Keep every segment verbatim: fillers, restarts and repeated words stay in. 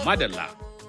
madalla.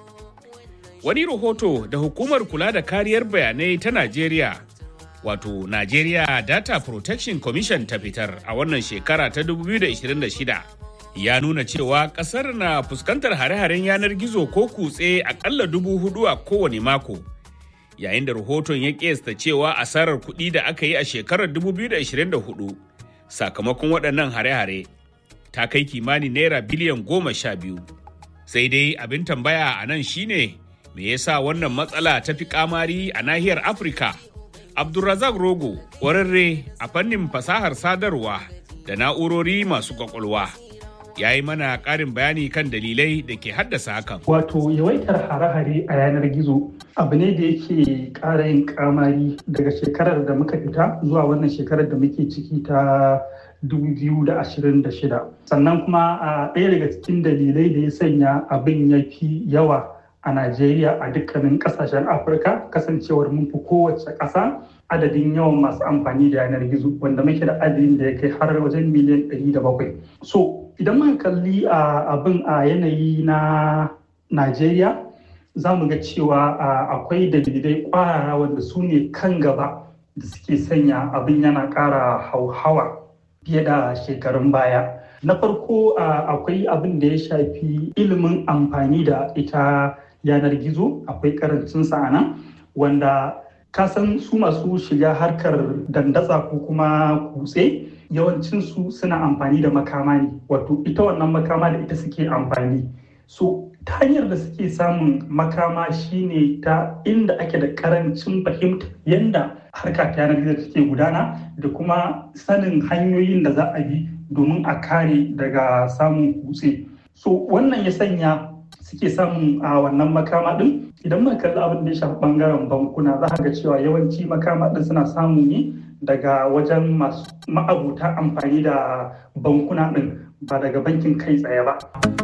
Wani rahoto da hukumar kula da kariyar bayanai ta Najeriya, wato Nigeria Data Protection Commission ta fitar a wannan shekara ta dubu biyu da ashirin da shida, ya nuna cewa kasar na fuskantar hare-haren yanar gizo ko kutse akalla dubu hudu a kowane mako. Yayin da rahoton ya kiyasta cewa asarar kuɗi da aka yi a shekarar dubu biyu da ashirin da hudu sakamakon waɗannan hare-hare ta kai kimanin naira biliyan goma sha biyu. Sai dai abin tambaya a nan shine me yasa wannan matsala ta fi kamari a nahiyar Afirka? Abdulrazak Rogo, ƙwararre a fannin fasahar sadarwa da na'urori masu kwakwalwa, ya yi mana ƙarin bayani kan dalilai da ke haddasa hakan. Wato yawaitar hare-hare a yanar gizo abu ne da yake ƙara yin kamari daga shekarar da muka fita zuwa wannan shekarar da muke ciki ta dubu biyu da ashirin da shida. Sannan kuma a ɗaya daga cikin dalilai da ya sanya abin ya fi yawa a Najeriya a dukkanin ƙasashen Afirka, kasancewar mun fi kowace ƙasa adadin yawan masu amfani da yanar gizo, wanda muke da adadin da ya kai har wajen miliyan ɗari da bakwai. So idan muka kalli abin a yanayi na Najeriya, za mu ga cewa akwai dalilai ƙwarara wanda su ne kan gaba da suke sanya abin yana ƙara hauhawa fiye da shekarun baya. Na farko akwai abin da ya shafi ilimin amfani da ita yanar gizo, akwai karancinsa a nan, wanda kasan su masu shiga harkar dandatsa ko kuma kutse yawancinsu suna amfani da makama ne, wato ita wannan makama da ita suke amfani. So ta hanyar da suke samun makama shine ta inda ake da karancin fahimta yadda harka ta yanar gizo take gudana da kuma sanin hanyoyin da za a bi domin a kare daga samun kutse. So wannan ya sanya suke samun a wannan makama din. Idan muka kalli abin da ya shafi bangaren bankuna, za ga cewa yawanci makama din suna samu ne daga wajen masu ma'abuta amfani da bankuna din, ba daga bankin kai tsaye ba.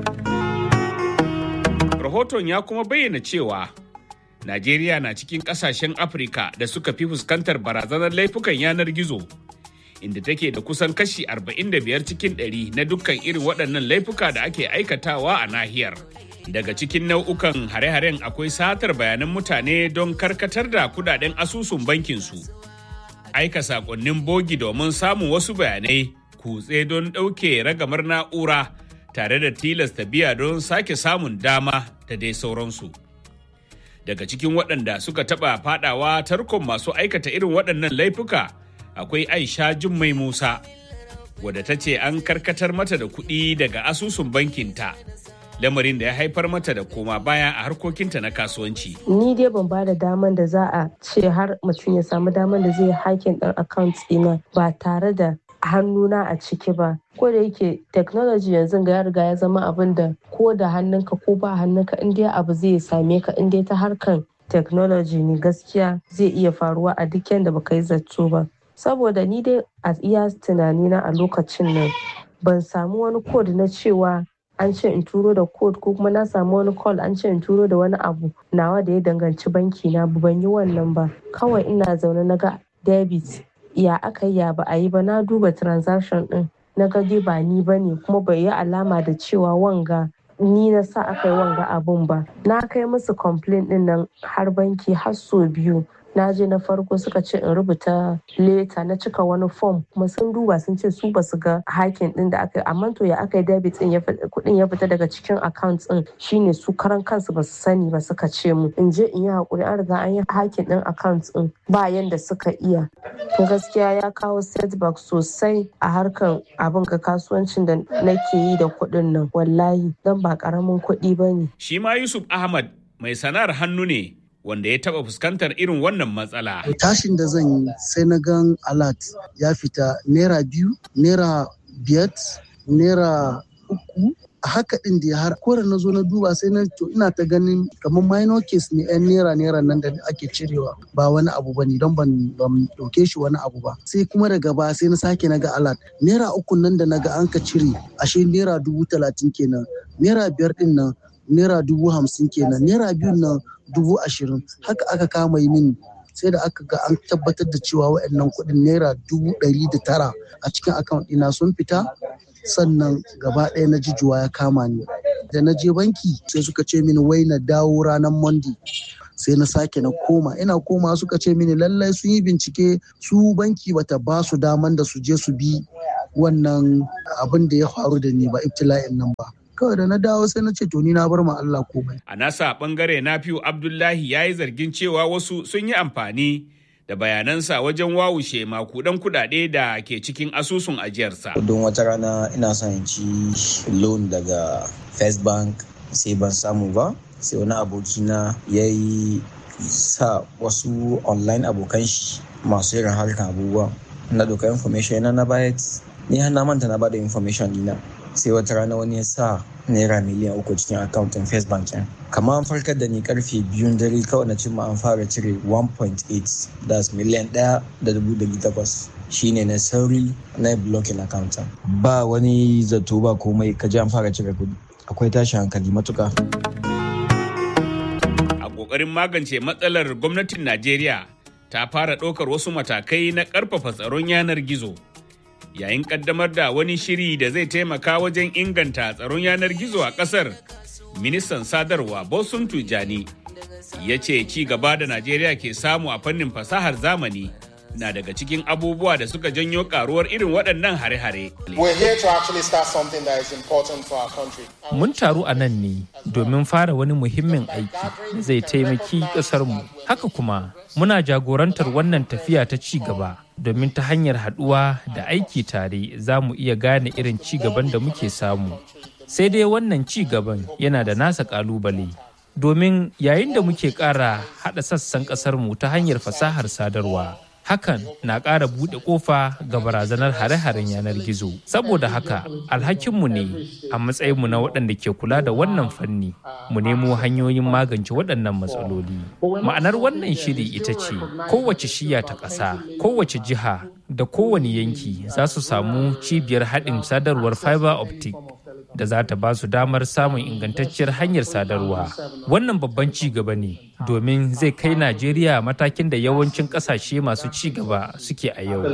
Rahoton ya kuma bayyana cewa Najeriya na cikin kasashen Afirka da suka fi fuskantar barazanar laifukan yanar gizo, inda take da kusan kashi arba'in da biyar cikin ɗari na dukkan irin waɗannan laifuka da ake aikatawa a nahiyar. Daga cikin nau'ukan hare-haren akwai satar bayanan mutane don karkatar da kudaden asusun bankinsu, aika sakonnin bogi domin samun wasu bayanai, kutse don ɗauke ragamar na'ura tare da tilasta biya don sake samun dama da dai sauransu. Daga cikin waɗanda suka taɓa faɗawa tarkon masu aikata irin waɗannan laifuka akwai Aisha Jummai Musa, wadda ta ce an karkatar mata da kuɗi daga asusun bankinta, lamarin da ya haifar mata da koma baya a harkokinta na kasuwanci. Ni dai ban ba da daman da za a ce har mutum ya samu daman da zai hakin ɗin account ɗina ba tare da hannuna a ciki ba. Ko da yake technology yanzu ga ya riga ya zama abin da ko da hannunka ko ba hannunka in dai abu zai same ka in dai ta harkan technology ne, gaskiya zai iya faruwa a duk yanda baka yi zato ba. Saboda ni dai a iya tunanina a lokacin nan ban samu wani code na cewa an ce in turo da code ko kuma na samu wani call an ce in turo da wani abu nawa da ya danganci banki na, ban yi wannan ba. Kawai ina zaune na ga debit, ya aka yi ya ba a yi ba, na duba transaction din na ga dai ba ni ba ne, kuma bai yi alama da cewa wanga ni na sa aka yi wanga abun ba. Na kai musu complaint din nan har banki har so biyu. Na je na farko suka ce in rubuta leta, na cika wani form kuma sun duba sun ce su basu ga hakin din da aka yi, amma to ya aka yi debit din kudin ya fita daga cikin account din shine su karan kansu basu sani ba, suka ce mu in je in yi hakuri, an riga an yi hakin din account din ba yanda suka iya. To gaskiya ya kawo setback sosai a harkan abin ga kasuwancin da nake yi da kudin nan, wallahi dan ba karamin kuɗi bane. Shi ma Yusuf Ahmad mai sana'ar hannu ne wanda ya taba fuskantar irin wannan matsala. Tashin da zan yi sai na gan alert ya fita naira biyu, naira biyar, naira uku. A haka din da har koren na zo na duba sai na to ina ta ganin kamar minor case ne yan naira naira nan da ake cirewa, ba wani abu bane don ban ban dauke shi wani abu ba. Sai kuma daga baya sai na sake na ga alert naira uku nan da naga an ka cire ashe naira dubu talatin kenan, naira biyar din nan naira dubu hamsin kenan, naira biyu nan dubu ashirin. Haka aka kama yi mini sai da aka ga an tabbatar da cewa waɗannan kuɗin naira dubu ɗari da tara a cikin account ɗina sun fita, sannan gaba ɗaya na jijuwa ya kama ni. da na je banki sai suka ce mini wai na dawo ranar Monday. Sai na sake na koma ina koma suka ce mini lallai sun yi bincike su banki bata ba su daman da su je su bi wannan abin da ya faru da ni ba ibtila'in nan ba. Kawai da na dawo sai na ce to ni na bar ma Allah komai. A nasa bangare Nafiu Abdullahi ya yi zargin cewa wasu sun yi amfani da bayanansa wajen wawushe makudan kudade da ke cikin asusun ajiyarsa. Don wata rana ina son in ci loan daga First Bank sai ban samu ba. Sai wani abokina ya yi sa wasu online abokan shi masu irin harkar abubuwa na doka information yana na bayat ni har na manta na bada information dina sai wata rana wani ya sa naira miliyan uku cikin akauntun First Bank ɗin kamar an farkar da ni karfe biyun dare kawai na cimma an fara cire one point eight das miliyan ɗaya da dubu dari takwas shine na sauri na blocking account ba wani zato ba komai kaji an fara cire kuɗi akwai tashin hankali matuka. Ƙoƙarin magance matsalar gwamnatin Najeriya ta fara ɗaukar wasu matakai na ƙarfafa tsaron yanar gizo. Yayin ƙaddamar da wani shiri da zai taimaka wajen inganta tsaron yanar gizo a ƙasar, ministan sadarwa Bosun Tijani ya ce ci gaba da Najeriya ke samu a fannin fasahar zamani na daga cikin abubuwa da suka janyo karuwar irin waɗannan hare-hare. Mun taru a nan ne domin fara wani muhimmin aiki da zai taimaki ƙasarmu. Haka kuma muna jagorantar wannan tafiya ta ci gaba domin ta hanyar haɗuwa da aiki tare za mu iya gane irin ci gaban da muke samu. Sai dai wannan ci gaban yana da nasa ƙalubale. Domin yayin da muke ƙara haɗa sassan ƙasarmu ta hanyar fasahar sadarwa. Hakan na ƙara buɗe ƙofa ga barazanar hare-haren yanar gizo. Saboda haka, alhakinmu ne a matsayinmu na waɗanda ke kula da wannan fanni, mu nemo hanyoyin magance waɗannan matsaloli. Ma'anar wannan shiri ita ce, kowace shiya ta ƙasa, kowace jiha da kowane yanki za su samu cibiyar haɗin sadarwar fiber optic da za ta ba su damar samun ingantacciyar hanyar sadarwa. Wannan babban ci gaba ne domin zai kai Najeriya matakin da yawancin ƙasashe masu ci gaba suke a yau.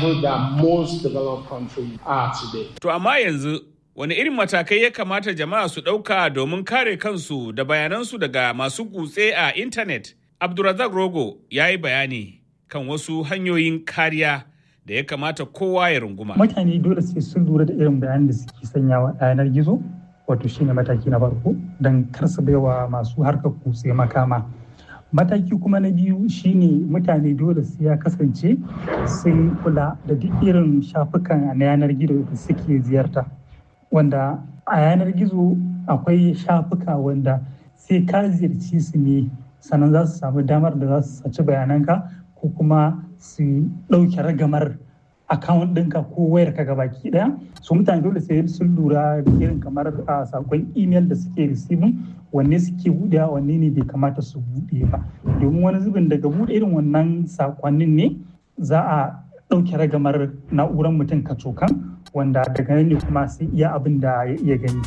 To amma yanzu wani irin matakai ya kamata jama'a su ɗauka domin kare kansu da bayanansu daga masu kutse a intanet? Abdulrazak Rogo ya yi bayani kan wasu hanyoyin kariya da ya kamata kowa ya runguma. Mutane dole sai sun lura da irin bayanan da suke sanyawa a yanar gizo, wato shine mataki na farko don kar su baiwa masu harkar kutse makama. Mataki kuma na biyu shine mutane dole sai ya kasance sun kula da duk irin shafukan na yanar gizo da suke ziyarta. Wanda a yanar gizo akwai shafuka wanda sai ka ziyarci su ne sannan za su samu damar da za su saci bayananka ko kuma su ɗauke ragamar akawun ɗinka ko wayar ka gabaki ɗaya. So mutane dole sai sun lura da irin kamar a sakon email da suke receiving wanne suke buɗe wanne ne bai kamata su buɗe ba. Domin wani zubin daga buɗe irin wannan sakonnin ne za a ɗauke ragamar na'urar mutum kacokan wanda daga nan ne kuma sai iya abin da ya iya gani.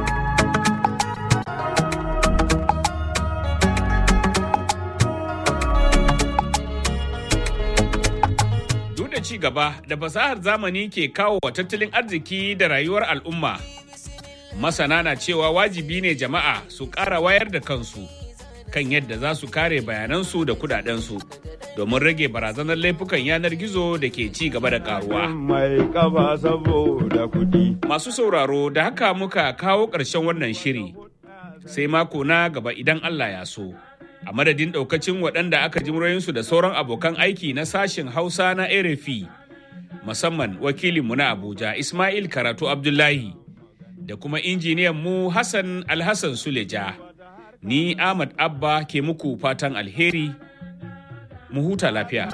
Ci gaba da fasahar zamani ke kawo wa tattalin arziki da rayuwar al'umma. Masana na cewa wajibi ne jama'a su ƙara wayar da kansu kan yadda za su kare bayanansu da kudadensu domin rage barazanar laifukan yanar gizo da ke ci gaba da karuwa. Masu sauraro da haka muka kawo ƙarshen wannan shiri. Sai mako na gaba idan Allah ya so. A madadin ɗaukacin waɗanda aka ji muryoyinsu da sauran abokan aiki na sashen Hausa na R F I, musamman wakilinmu na Abuja Ismail Karatu Abdullahi da kuma injiniyan mu Hassan Alhassan Suleja, ni Ahmad Abba ke muku fatan alheri, mu huta lafiya.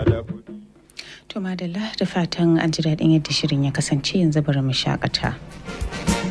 To madalla da fatan an ji daɗin yadda shirin ya kasance yanzu bari mu shakata.